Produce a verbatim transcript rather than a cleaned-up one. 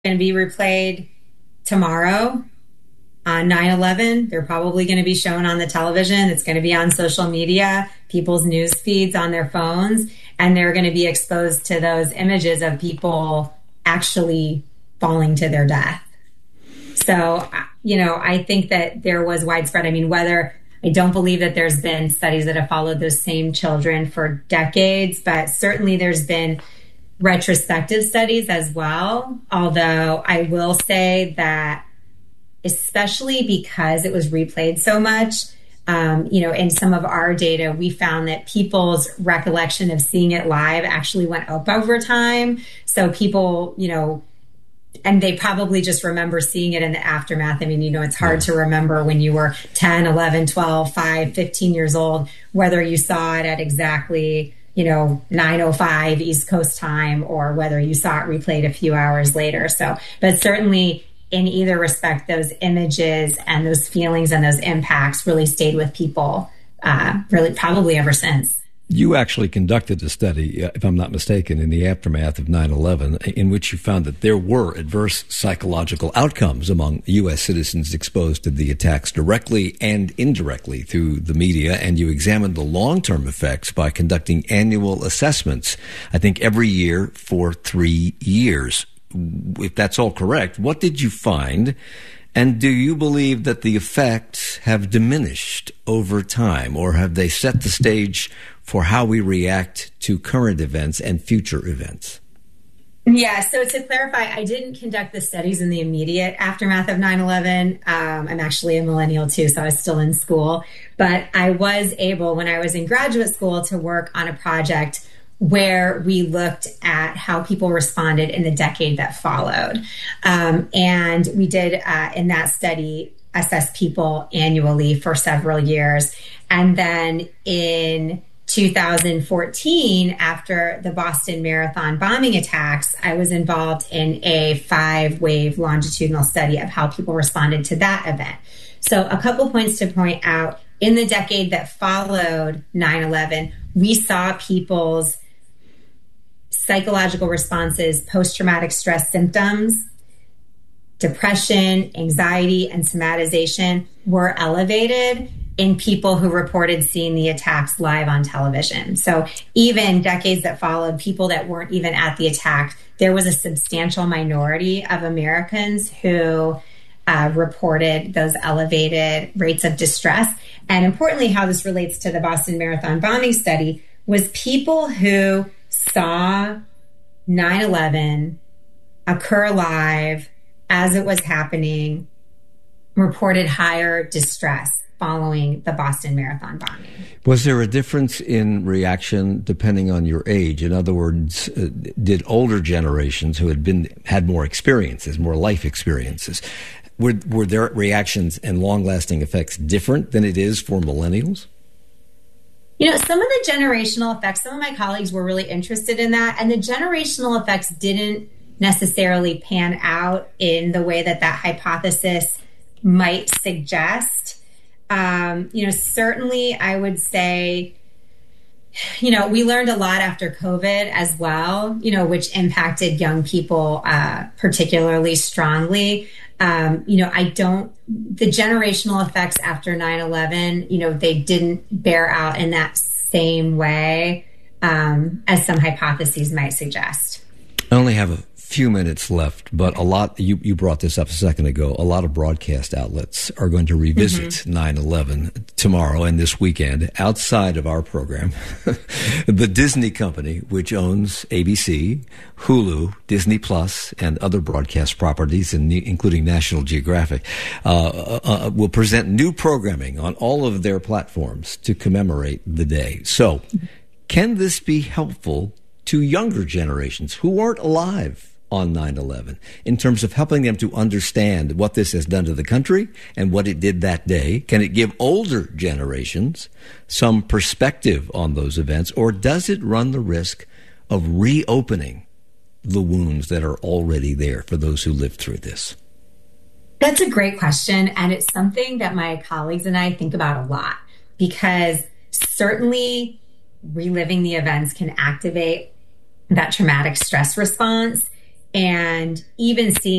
going to be replayed tomorrow on nine eleven. They're probably going to be shown on the television. It's going to be on social media, people's news feeds on their phones, and they're going to be exposed to those images of people actually falling to their death. So, you know, I think that there was widespread. I mean, whether I don't believe that there's been studies that have followed those same children for decades, but certainly there's been retrospective studies as well. Although I will say that especially because it was replayed so much, um, you know, in some of our data, we found that people's recollection of seeing it live actually went up over time. So people, you know, and they probably just remember seeing it in the aftermath. I mean, you know, it's hard yeah. to remember when you were ten, eleven, twelve, five, fifteen years old, whether you saw it at exactly, you know, nine oh five East Coast time or whether you saw it replayed a few hours later. So, but certainly in either respect, those images and those feelings and those impacts really stayed with people, uh, really probably ever since. You actually conducted a study, if I'm not mistaken, in the aftermath of nine eleven, in which you found that there were adverse psychological outcomes among U S citizens exposed to the attacks directly and indirectly through the media, and you examined the long-term effects by conducting annual assessments, I think every year for three years. If that's all correct, what did you find? And do you believe that the effects have diminished over time, or have they set the stage for how we react to current events and future events? Yeah, so to clarify, I didn't conduct the studies in the immediate aftermath of nine eleven. Um, I'm actually a millennial too, so I was still in school. But I was able, when I was in graduate school, to work on a project where we looked at how people responded in the decade that followed. Um, and we did, uh, in that study, assess people annually for several years. And then in two thousand fourteen, after the Boston Marathon bombing attacks, I was involved in a five-wave longitudinal study of how people responded to that event. So a couple points to point out. In the decade that followed nine eleven, we saw people's psychological responses, post-traumatic stress symptoms, depression, anxiety, and somatization were elevated in people who reported seeing the attacks live on television. So even decades that followed, people that weren't even at the attack, there was a substantial minority of Americans who uh, reported those elevated rates of distress. And importantly, how this relates to the Boston Marathon bombing study was people who saw nine eleven occur live as it was happening reported higher distress following the Boston Marathon bombing. Was there a difference in reaction depending on your age? In other words, uh, did older generations who had been had more experiences, more life experiences, were, were their reactions and long-lasting effects different than it is for millennials? You know, some of the generational effects, some of my colleagues were really interested in that, and the generational effects didn't necessarily pan out in the way that that hypothesis might suggest. Um, you know, certainly I would say, you know, we learned a lot after COVID as well, you know, which impacted young people uh, particularly strongly. Um, you know, I don't, the generational effects after nine eleven, you know, they didn't bear out in that same way um, as some hypotheses might suggest. I only have a few minutes left, but a lot, you, you brought this up a second ago, a lot of broadcast outlets are going to revisit mm-hmm. nine eleven tomorrow and this weekend outside of our program. The Disney company, which owns A B C, Hulu, Disney Plus, and other broadcast properties, including National Geographic, uh, uh, will present new programming on all of their platforms to commemorate the day. So can this be helpful to younger generations who weren't alive on nine eleven in terms of helping them to understand what this has done to the country and what it did that day? Can it give older generations some perspective on those events, or does it run the risk of reopening the wounds that are already there for those who lived through this? That's a great question, and it's something that my colleagues and I think about a lot, because certainly reliving the events can activate that traumatic stress response. And even seeing